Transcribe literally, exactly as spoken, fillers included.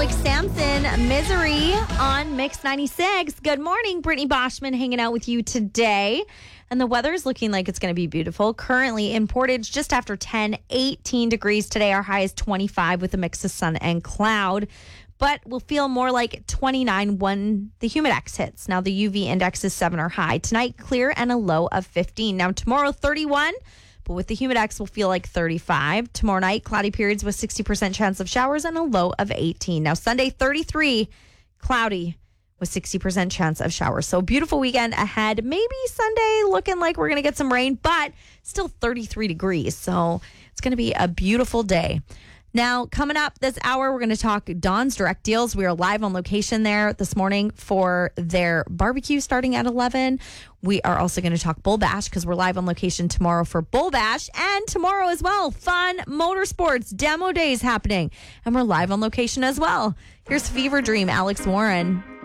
Alex Sampson, Misery on Mix ninety-six. Good morning, Brittany Boschman hanging out with you today. And the weather is looking like it's going to be beautiful. Currently in Portage, just after ten, eighteen degrees today. Our high is twenty-five with a mix of sun and cloud. But we'll feel more like twenty-nine when the humidex hits. Now the U V index is seven or high. Tonight, clear and a low of fifteen. Now tomorrow, thirty-one. But with the humidex, we'll feel like thirty-five. Tomorrow night, cloudy periods with sixty percent chance of showers and a low of eighteen. Now Sunday, thirty-three, cloudy with sixty percent chance of showers. So beautiful weekend ahead. Maybe Sunday looking like we're going to get some rain, but still thirty-three degrees. So it's going to be a beautiful day. Now, coming up this hour, we're going to talk Dawn's Direct Deals. We are live on location there this morning for their barbecue starting at eleven. We are also going to talk Bull Bash because we're live on location tomorrow for Bull Bash. And tomorrow as well, fun motorsports demo days happening. And we're live on location as well. Here's Fever Dream, Alex Warren.